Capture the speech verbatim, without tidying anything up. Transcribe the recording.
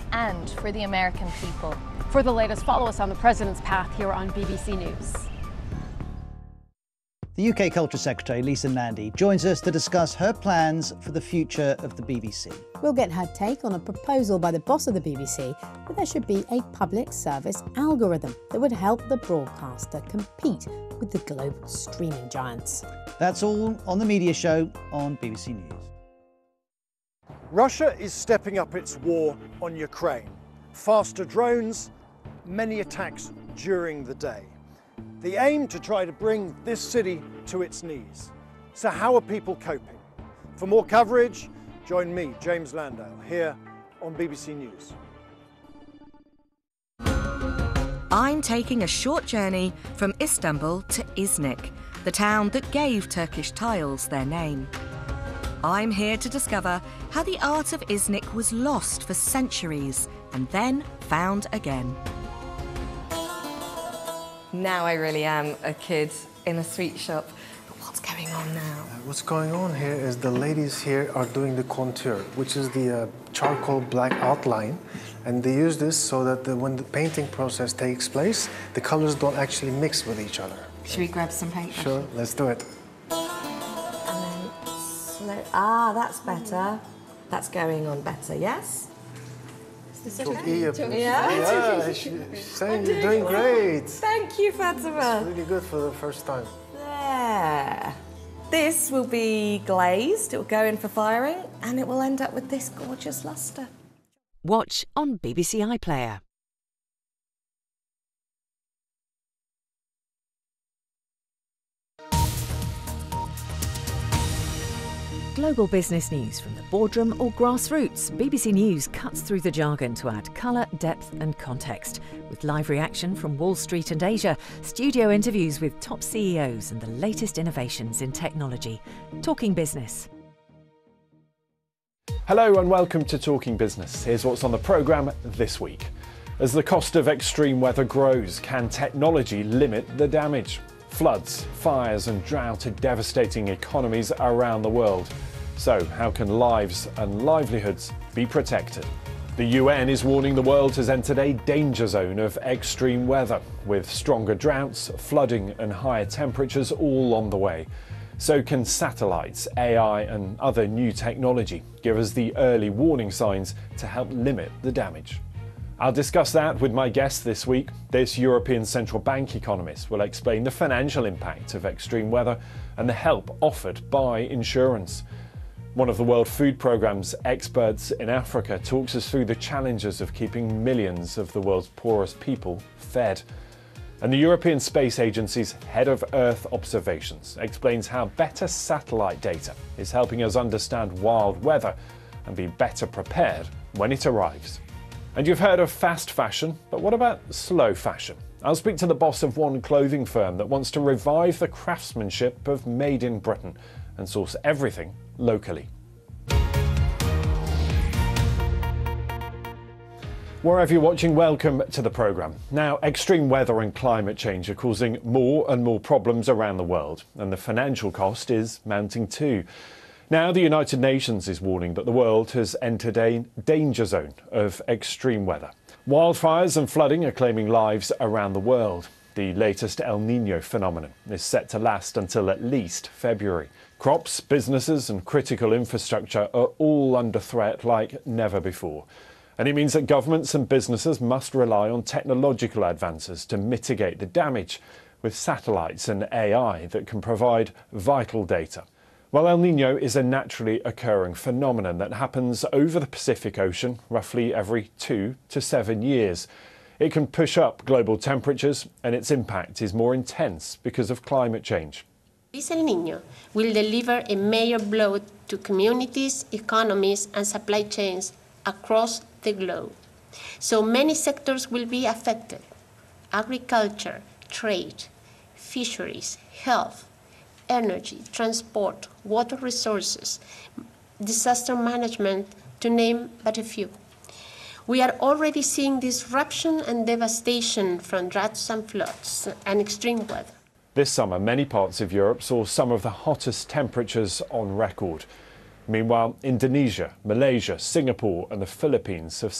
and for the American people. For the latest, follow us on the President's Path here on B B C News. The U K Culture Secretary, Lisa Nandy, joins us to discuss her plans for the future of the B B C. We'll get her take on a proposal by the boss of the B B C that there should be a public service algorithm that would help the broadcaster compete with the global streaming giants. That's all on The Media Show on B B C News. Russia is stepping up its war on Ukraine. Faster drones, many attacks during the day. The aim to try to bring this city to its knees. So how are people coping? For more coverage, join me, James Landale, here on B B C News. I'm taking a short journey from Istanbul to Iznik, the town that gave Turkish tiles their name. I'm here to discover how the art of Iznik was lost for centuries and then found again. Now I really am a kid in a sweet shop. But what's going on now? Uh, what's going on here is the ladies here are doing the contour, which is the uh, charcoal black outline. And they use this so that the, when the painting process takes place, the colors don't actually mix with each other. Should we grab some paint? Sure, let's do it. And then slow. Ah, that's better. That's going on better, yes? Çok iyi yapıyorsun. Yeah. Yeah, she's saying you're doing great. Thank you, Fatima. It's really good for the first time. There. This will be glazed, it will go in for firing, and it will end up with this gorgeous lustre. Watch on B B C iPlayer. Global business news from the boardroom or grassroots. B B C News cuts through the jargon to add colour, depth and context. With live reaction from Wall Street and Asia, studio interviews with top C E Os and the latest innovations in technology. Talking Business. Hello and welcome to Talking Business. Here's what's on the programme this week. As the cost of extreme weather grows, can technology limit the damage? Floods, fires and drought are devastating economies around the world. So how can lives and livelihoods be protected? The U N is warning the world has entered a danger zone of extreme weather, with stronger droughts, flooding and higher temperatures all on the way. So can satellites, A I and other new technology give us the early warning signs to help limit the damage? I'll discuss that with my guest this week. This European Central Bank economist will explain the financial impact of extreme weather and the help offered by insurance. One of the World Food Programme's experts in Africa talks us through the challenges of keeping millions of the world's poorest people fed. And the European Space Agency's Head of Earth Observations explains how better satellite data is helping us understand wild weather and be better prepared when it arrives. And you've heard of fast fashion, but what about slow fashion? I'll speak to the boss of one clothing firm that wants to revive the craftsmanship of Made in Britain and source everything locally. Wherever you're watching, welcome to the programme. Now, extreme weather and climate change are causing more and more problems around the world, and the financial cost is mounting too. Now, the United Nations is warning that the world has entered a danger zone of extreme weather. Wildfires and flooding are claiming lives around the world. The latest El Niño phenomenon is set to last until at least February. Crops, businesses and critical infrastructure are all under threat like never before. And it means that governments and businesses must rely on technological advances to mitigate the damage, with satellites and A I that can provide vital data. Well, El Niño is a naturally occurring phenomenon that happens over the Pacific Ocean roughly every two to seven years. It can push up global temperatures and its impact is more intense because of climate change. This El Niño will deliver a major blow to communities, economies and supply chains across the globe. So many sectors will be affected: agriculture, trade, fisheries, health, energy, transport, water resources, disaster management, to name but a few. We are already seeing disruption and devastation from droughts and floods and extreme weather. This summer, many parts of Europe saw some of the hottest temperatures on record. Meanwhile, Indonesia, Malaysia, Singapore and the Philippines have